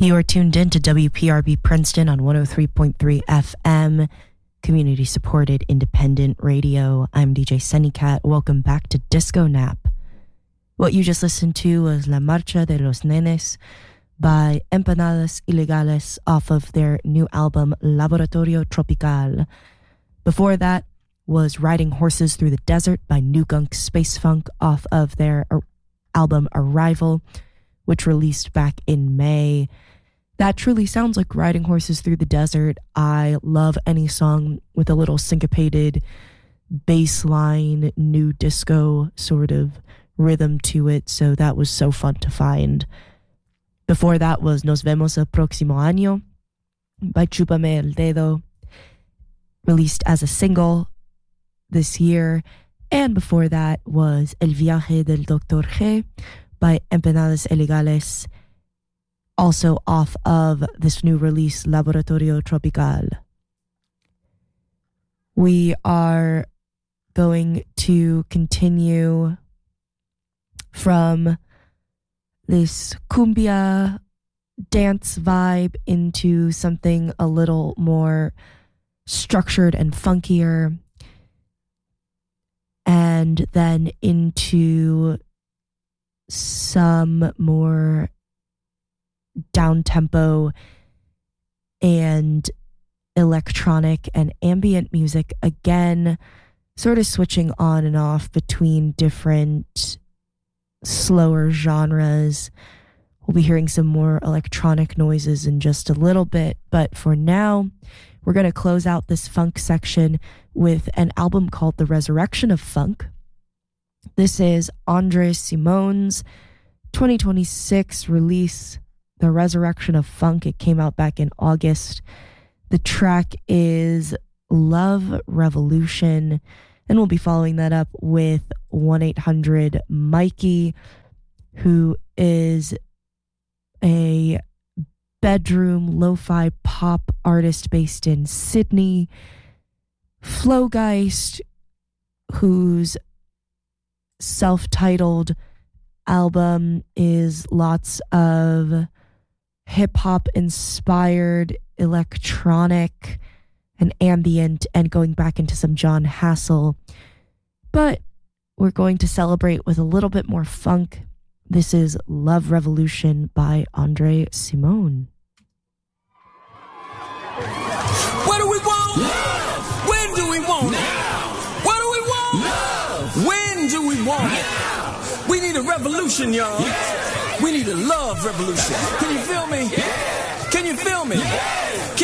You are tuned in to WPRB Princeton on 103.3 FM, community-supported independent radio. I'm DJ Sunnycat. Welcome back to Disco Nap. What you just listened to was La Marcha de los Nenes by Empanadas Ilegales off of their new album Laboratorio Tropical. Before that was Riding Horses Through the Desert by New Gunk Space Funk off of their album Arrival, which released back in May. That truly sounds like Riding Horses Through the Desert. I love any song with a little syncopated bass line, new disco sort of rhythm to it, so that was so fun to find. Before that was Nos Vemos el Próximo Año by Chúpame el Dedo, released as a single this year. And before that was El Viaje del Dr. G by Empanadas Ilegales, also off of this new release, Laboratorio Tropical. We are going to continue from this cumbia dance vibe into something a little more structured and funkier, and then into some more down-tempo and electronic and ambient music, again sort of switching on and off between different slower genres. We'll be hearing some more electronic noises in just a little bit, but for now we're going to close out this funk section with an album called The Resurrection of Funk. This is Andre Simone's 2026 release, The Resurrection of Funk. It came out back in August. The track is Love Revolution, and we'll be following that up with 1-800-Mikey, who is a bedroom lo-fi pop artist based in Sydney. Flowgeist, whose self-titled album is lots of hip-hop inspired electronic and ambient, and going back into some John Hassel. But we're going to celebrate with a little bit more funk. This is Love Revolution by Andre Simone. What do we want? Love. When do we want it? Now. What do we want? Love. When do we want it? Now. We need a revolution, y'all. Yeah. We need a love revolution. Can you feel me? Yeah. Can you feel me? Yeah.